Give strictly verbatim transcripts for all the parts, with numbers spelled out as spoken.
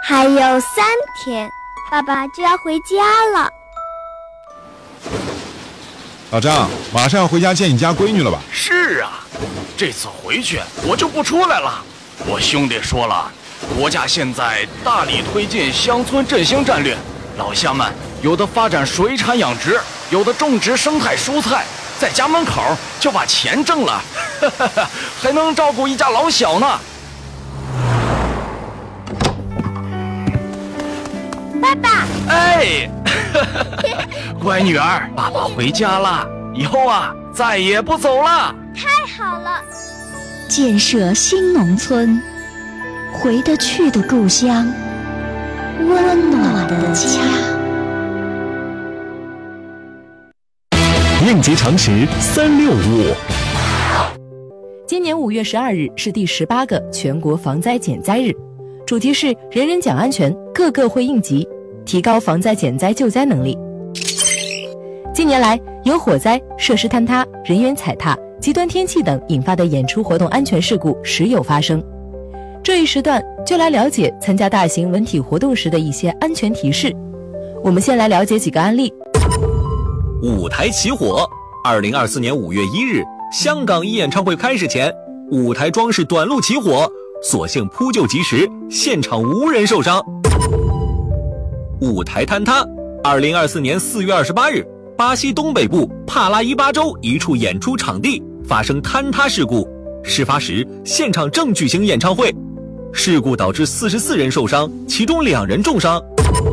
还有三天，爸爸就要回家了。 老张，马上要回家见你家闺女了吧？ 是啊，这次回去我就不出来了。我兄弟说了，国家现在大力推进乡村振兴战略，老乡们有的发展水产养殖，有的种植生态蔬菜，在家门口就把钱挣了，还能照顾一家老小呢。 爸爸， 哎，乖女儿，爸爸回家了，以后啊再也不走了。 太好了！ 建设新农村，回得去的故乡，温暖的家。 应急常识三六五。 今年五月十二日是第十八个全国防灾减灾日，主题是人人讲安全，个个会应急，提高防灾减灾救灾能力。近年来，由火灾、设施坍塌、人员踩踏、极端天气等引发的演出活动安全事故时有发生。这一时段就来了解参加大型文体活动时的一些安全提示。我们先来了解几个案例。 舞台起火，二零二四年五月一日，香港一演唱会开始前，舞台装饰短路起火，所幸扑救及时，现场无人受伤。舞台坍塌，二零二四年四月二十八日，巴西东北部帕拉伊巴州一处演出场地发生坍塌事故，事发时现场正举行演唱会，事故导致四十四人受伤，其中两人重伤。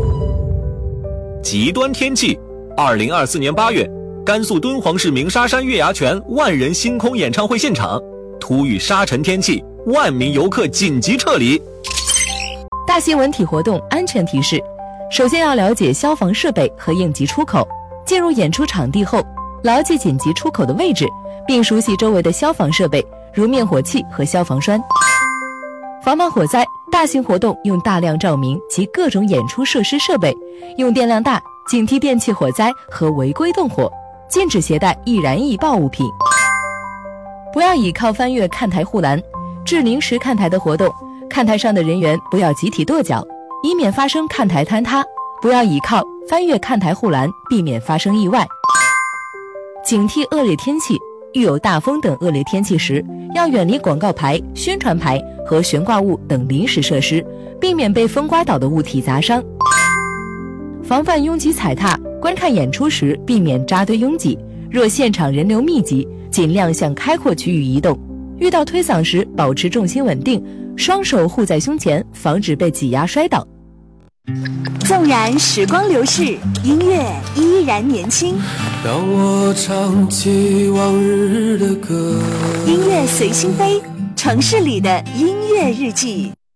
极端天气，二零二四年八月，甘肃敦煌市鸣沙山月牙泉万人星空演唱会现场突遇沙尘天气，万名游客紧急撤离。 大型文体活动安全提示：首先要了解消防设备和应急出口。进入演出场地后，牢记紧急出口的位置，并熟悉周围的消防设备，如灭火器和消防栓。防范火灾，大型活动用大量照明及各种演出设施设备，用电量大，警惕电气火灾和违规动火，禁止携带易燃易爆物品。不要倚靠翻越看台护栏，至临时看台的活动，看台上的人员不要集体跺脚，以免发生看台坍塌。不要倚靠翻越看台护栏，避免发生意外。警惕恶劣天气，遇有大风等恶劣天气时，要远离广告牌、宣传牌和悬挂物等临时设施，避免被风刮倒的物体砸伤。防范拥挤踩踏，观看演出时避免扎堆拥挤，若现场人流密集，尽量向开阔区域移动。遇到推搡时，保持重心稳定，双手护在胸前，防止被挤压摔倒。 纵然时光流逝，音乐依然年轻。 当我唱起往日的歌， 音乐随心飞，城市里的音乐日记。